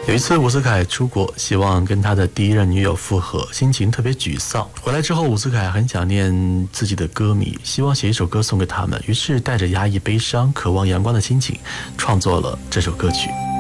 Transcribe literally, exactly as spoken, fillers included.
有一次伍思凯出国，希望跟他的第一任女友复合，心情特别沮丧。回来之后，伍思凯很想念自己的歌迷，希望写一首歌送给他们，于是带着压抑悲伤、渴望阳光的心情，创作了这首歌曲。